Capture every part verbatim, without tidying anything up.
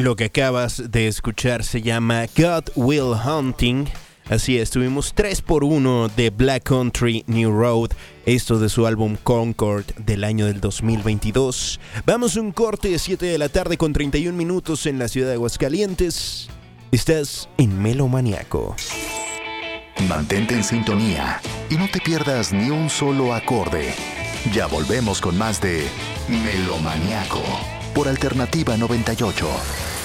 Lo que acabas de escuchar se llama God Will Hunting. Así es, tuvimos tres por uno de Black Country New Road, esto de su álbum Concord del año del dos mil veintidós. Vamos a un corte de siete de la tarde con treinta y un minutos en la ciudad de Aguascalientes. Estás en Melomaniaco. Mantente en sintonía y no te pierdas ni un solo acorde. Ya volvemos con más de Melomaniaco por Alternativa noventa y ocho.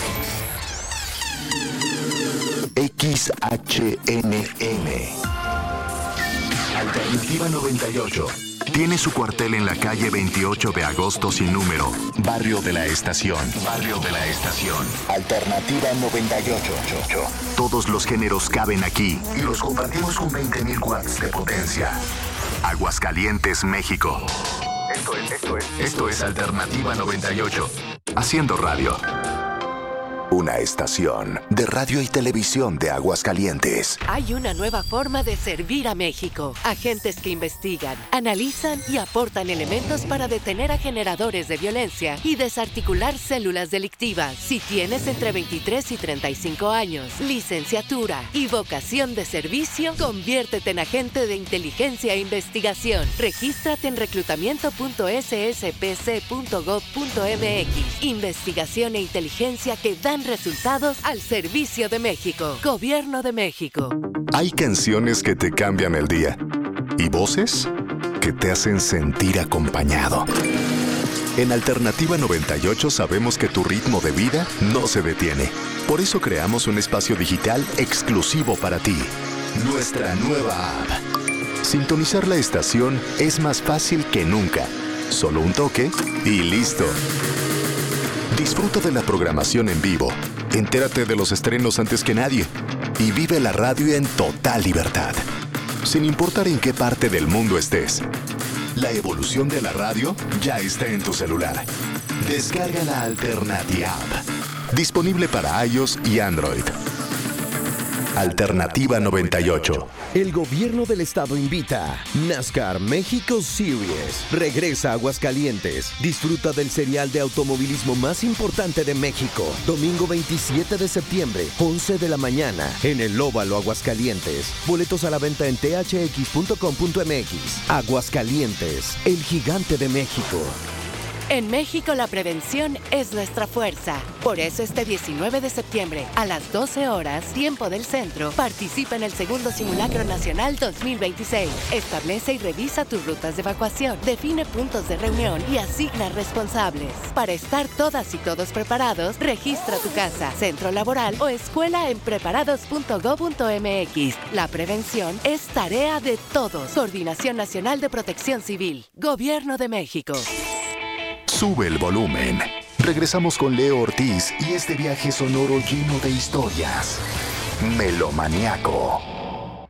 X H N M Alternativa noventa y ocho tiene su cuartel en la calle veintiocho de agosto sin número, Barrio de la Estación. Barrio de la Estación. Alternativa noventa y ocho. Todos los géneros caben aquí y los compartimos con veinte mil watts de potencia. Aguascalientes, México. Esto es, esto es, esto es Alternativa noventa y ocho. Haciendo radio. Una estación de radio y televisión de Aguascalientes. Hay una nueva forma de servir a México. Agentes que investigan, analizan y aportan elementos para detener a generadores de violencia y desarticular células delictivas. Si tienes entre veintitrés y treinta y cinco años, licenciatura y vocación de servicio, conviértete en agente de inteligencia e investigación. Regístrate en reclutamiento punto s s p c punto gov punto m x. Investigación e inteligencia que dan resultados al servicio de México. Gobierno de México. Hay canciones que te cambian el día y voces que te hacen sentir acompañado. En Alternativa noventa y ocho sabemos que tu ritmo de vida no se detiene. Por eso creamos un espacio digital exclusivo para ti. Nuestra nueva app. Sintonizar la estación es más fácil que nunca. Solo un toque y listo. Disfruta de la programación en vivo, entérate de los estrenos antes que nadie y vive la radio en total libertad, sin importar en qué parte del mundo estés. La evolución de la radio ya está en tu celular. Descarga la Alternativa App, disponible para iOS y Android. Alternativa noventa y ocho. El gobierno del estado invita. NASCAR México Series regresa a Aguascalientes. Disfruta del serial de automovilismo más importante de México. Domingo veintisiete de septiembre, once de la mañana, en el Óvalo Aguascalientes. Boletos a la venta en t h x punto com punto m x. Aguascalientes, el gigante de México. En México la prevención es nuestra fuerza. Por eso este diecinueve de septiembre, a las doce horas, tiempo del centro, participa en el segundo Simulacro Nacional dos mil veintiséis. Establece y revisa tus rutas de evacuación, define puntos de reunión y asigna responsables. Para estar todas y todos preparados, registra tu casa, centro laboral o escuela en preparados punto gov punto m x. La prevención es tarea de todos. Coordinación Nacional de Protección Civil. Gobierno de México. Sube el volumen. Regresamos con Leo Ortiz y este viaje sonoro lleno de historias. Melomaniaco.